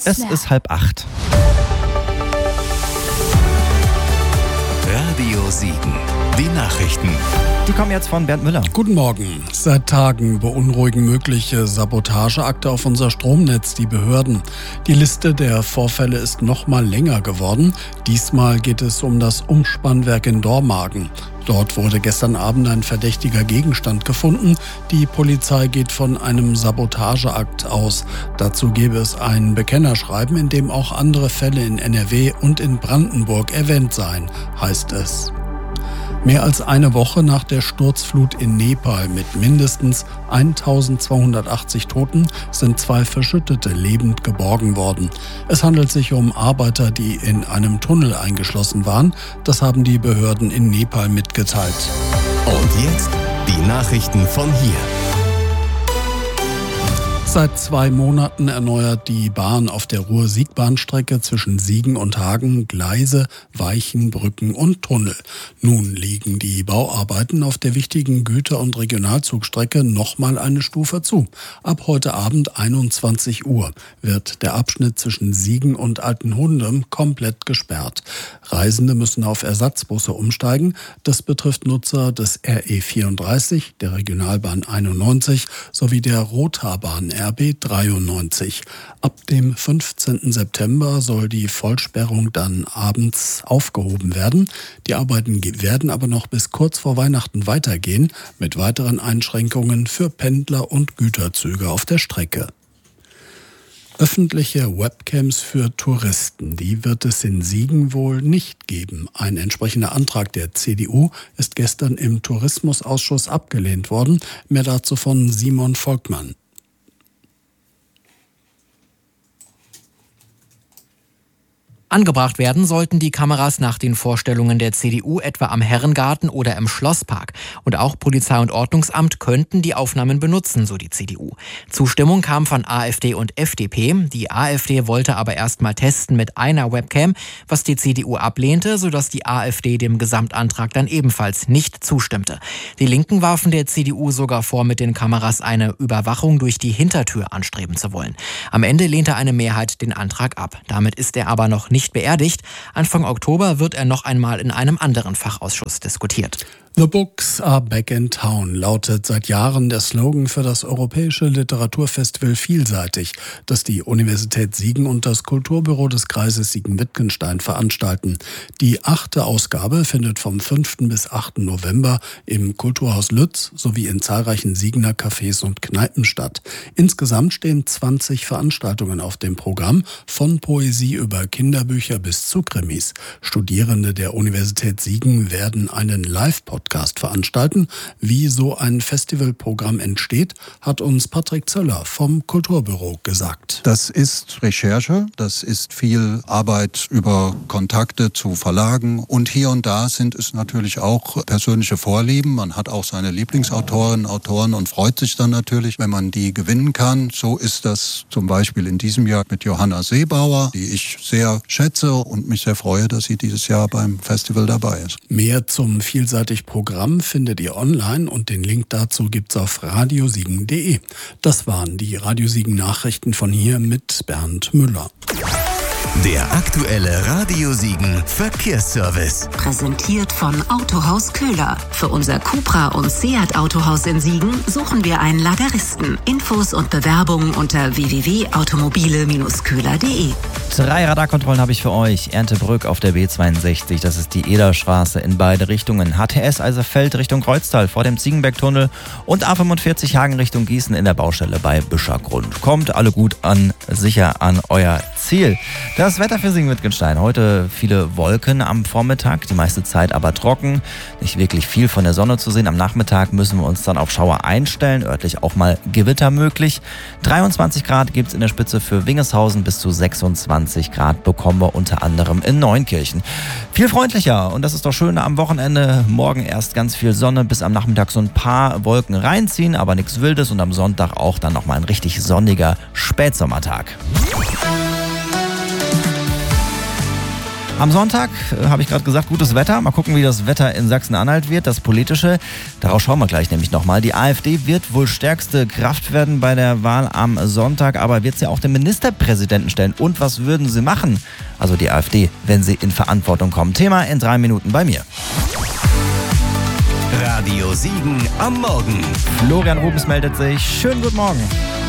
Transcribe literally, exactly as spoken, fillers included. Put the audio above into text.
Es ist halb acht. Radio Siegen. Die Nachrichten. Die kommen jetzt von Bernd Müller. Guten Morgen. Seit Tagen beunruhigen mögliche Sabotageakte auf unser Stromnetz die Behörden. Die Liste der Vorfälle ist noch mal länger geworden. Diesmal geht es um das Umspannwerk in Dormagen. Dort wurde gestern Abend ein verdächtiger Gegenstand gefunden. Die Polizei geht von einem Sabotageakt aus. Dazu gäbe es ein Bekennerschreiben, in dem auch andere Fälle in N R W und in Brandenburg erwähnt seien, heißt es. Mehr als eine Woche nach der Sturzflut in Nepal mit mindestens eintausendzweihundertachtzig Toten sind zwei Verschüttete lebend geborgen worden. Es handelt sich um Arbeiter, die in einem Tunnel eingeschlossen waren. Das haben die Behörden in Nepal mitgeteilt. Und jetzt die Nachrichten von hier. Seit zwei Monaten erneuert die Bahn auf der Ruhr-Sieg-Bahnstrecke zwischen Siegen und Hagen Gleise, Weichen, Brücken und Tunnel. Nun liegen die Bauarbeiten auf der wichtigen Güter- und Regionalzugstrecke nochmal eine Stufe zu. Ab heute Abend einundzwanzig Uhr wird der Abschnitt zwischen Siegen und Altenhundem komplett gesperrt. Reisende müssen auf Ersatzbusse umsteigen. Das betrifft Nutzer des R E vierunddreißig, der Regionalbahn einundneunzig sowie der Rothaarbahn R B dreiundneunzig. Ab dem fünfzehnten September soll die Vollsperrung dann abends aufgehoben werden. Die Arbeiten werden aber noch bis kurz vor Weihnachten weitergehen, mit weiteren Einschränkungen für Pendler und Güterzüge auf der Strecke. Öffentliche Webcams für Touristen, die wird es in Siegen wohl nicht geben. Ein entsprechender Antrag der C D U ist gestern im Tourismusausschuss abgelehnt worden. Mehr dazu von Simon Volkmann. Angebracht werden sollten die Kameras nach den Vorstellungen der C D U etwa am Herrengarten oder im Schlosspark. Und auch Polizei und Ordnungsamt könnten die Aufnahmen benutzen, so die C D U. Zustimmung kam von A f D und F D P. Die A f D wollte aber erst mal testen mit einer Webcam, was die C D U ablehnte, sodass die A f D dem Gesamtantrag dann ebenfalls nicht zustimmte. Die Linken warfen der C D U sogar vor, mit den Kameras eine Überwachung durch die Hintertür anstreben zu wollen. Am Ende lehnte eine Mehrheit den Antrag ab. Damit ist er aber noch nicht beerdigt. Anfang Oktober wird er noch einmal in einem anderen Fachausschuss diskutiert. The books are back in town lautet seit Jahren der Slogan für das Europäische Literaturfestival Vielseitig, das die Universität Siegen und das Kulturbüro des Kreises Siegen-Wittgenstein veranstalten. Die achte Ausgabe findet vom fünften bis achten November im Kulturhaus Lütz sowie in zahlreichen Siegener Cafés und Kneipen statt. Insgesamt stehen zwanzig Veranstaltungen auf dem Programm, von Poesie über Kinderbücher bis zu Krimis. Studierende der Universität Siegen werden einen Live-Podcast Podcast veranstalten. Wie so ein Festivalprogramm entsteht, hat uns Patrick Zöller vom Kulturbüro gesagt. Das ist Recherche, das ist viel Arbeit über Kontakte zu Verlagen und hier und da sind es natürlich auch persönliche Vorlieben. Man hat auch seine Lieblingsautorinnen, Autoren und freut sich dann natürlich, wenn man die gewinnen kann. So ist das zum Beispiel in diesem Jahr mit Johanna Seebauer, die ich sehr schätze und mich sehr freue, dass sie dieses Jahr beim Festival dabei ist. Mehr zum vielseitig Programm findet ihr online und den Link dazu gibt's auf radiosiegen punkt de. Das waren die Radio Siegen Nachrichten von hier mit Bernd Müller. Der aktuelle Radio Siegen Verkehrsservice. Präsentiert von Autohaus Köhler. Für unser Cupra und Seat Autohaus in Siegen suchen wir einen Lageristen. Infos und Bewerbungen unter w w w punkt automobile Bindestrich köhler punkt de. Drei Radarkontrollen habe ich für euch. Erntebrück auf der B zweiundsechzig, das ist die Ederstraße in beide Richtungen. H T S Eiserfeld Richtung Kreuztal vor dem Ziegenbergtunnel und A fünfundvierzig Hagen Richtung Gießen in der Baustelle bei Büschergrund. Kommt alle gut an, sicher an euer Ziel. Das Wetter für Siegen-Wittgenstein. Heute viele Wolken am Vormittag, die meiste Zeit aber trocken. Nicht wirklich viel von der Sonne zu sehen. Am Nachmittag müssen wir uns dann auf Schauer einstellen. Örtlich auch mal Gewitter möglich. dreiundzwanzig Grad gibt es in der Spitze für Wingeshausen. Bis zu sechsundzwanzig Grad bekommen wir unter anderem in Neunkirchen. Viel freundlicher und das ist doch schön am Wochenende. Morgen erst ganz viel Sonne, bis am Nachmittag so ein paar Wolken reinziehen, aber nichts Wildes. Und am Sonntag auch dann nochmal ein richtig sonniger Spätsommertag. Am Sonntag, äh, habe ich gerade gesagt, gutes Wetter. Mal gucken, wie das Wetter in Sachsen-Anhalt wird, das Politische. Darauf schauen wir gleich nämlich nochmal. Die AfD wird wohl stärkste Kraft werden bei der Wahl am Sonntag, aber wird sie auch den Ministerpräsidenten stellen? Und was würden sie machen, also die AfD, wenn sie in Verantwortung kommen? Thema in drei Minuten bei mir. Radio Siegen am Morgen. Florian Rubens meldet sich. Schönen guten Morgen.